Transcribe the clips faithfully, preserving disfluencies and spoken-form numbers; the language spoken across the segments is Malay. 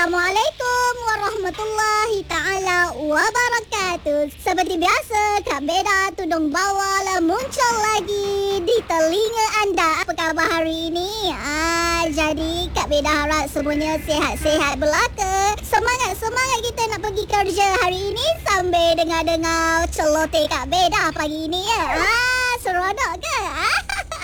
Assalamualaikum warahmatullahi ta'ala wabarakatuh. Seperti biasa, Kak Beda Tudung Bawal muncul lagi di telinga anda. Apa khabar hari ini? Ah, jadi Kak Beda harap semuanya sihat-sihat belaka. Semangat-semangat kita nak pergi kerja hari ini sambil dengar-dengar celoteh Kak Beda pagi ini ya. Ah, seronok ke? Ah?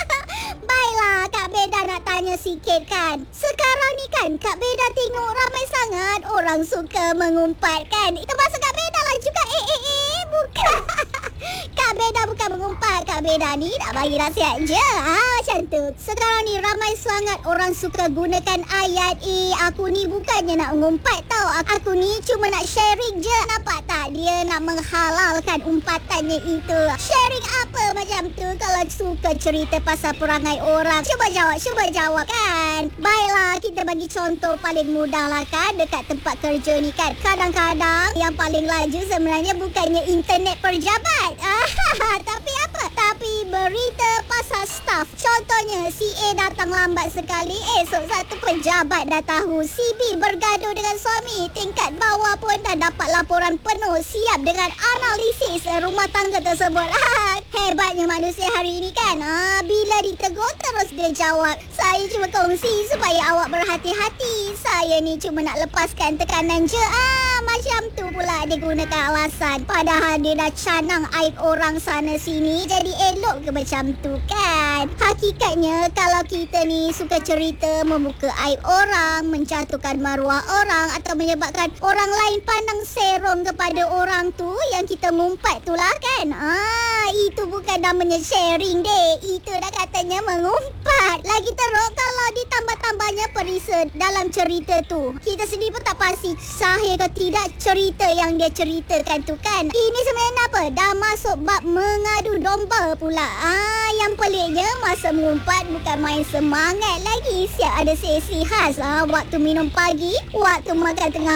Baiklah, Kak Beda nak tanya sikit kan. Sekarang ni kan Kak Beda tengok ramai sangat orang suka mengumpat kan. Itu maksud Kak Beda lah juga. Eh eh eh bukan. Kak Beda bukan mengumpat. Kak Beda ni nak bagi nasihat je. Ah, macam tu. Sekarang ni ramai sangat orang suka gunakan ayat, eh aku ni bukannya nak mengumpat tau. Aku ni cuma nak sharing je. Nampak tak? Dia nak menghalalkan umpatannya itu. Sharing apa macam tu kalau suka cerita pasal perangai orang? Cuba jawab, cuba jawab kan. Baiklah, kita bagi contoh paling mudah lah kan. Dekat tempat kerja ni kan, kadang-kadang yang paling laju sebenarnya bukannya internet pejabat. Ah, tapi apa? Tapi berita pasal staff. Contohnya si A datang lambat sekali, esok satu pejabat dah tahu. Si B bergaduh dengan suami, tingkat bawah pun dah dapat laporan penuh, siap dengan analisis rumah tangga tersebut. Ah, hebatnya manusia hari ini kan. Ah, bila ditegur terus dia jawab, saya cuma kongsi supaya awak berhati-hati. Saya ni cuma nak lepaskan tekanan je. Ah, macam tu pula dia gunakan alasan. Padahal dia dah canang aib orang sana sini. Jadi elok ke macam tu kan? Hakikatnya kalau kita ni suka cerita, membuka aib orang, menjatuhkan maruah orang atau menyebabkan orang lain pandang serong kepada orang tu, yang kita ngumpat tu lah kan. Ah, itu bukan namanya sharing deh. Itu dah katanya mengumpat. Lagi teruk kalau ditambah-tambahnya perisa dalam cerita tu. Kita sendiri pun tak pasti sahih ke tidak cerita yang dia ceritakan tu kan. Ini sebenarnya apa? Dah masuk bab mengadu domba pula. Ah, yang peliknya masa mengumpat bukan main semangat lagi. Siap ada sesi khas. Ah, waktu minum pagi, waktu makan tengah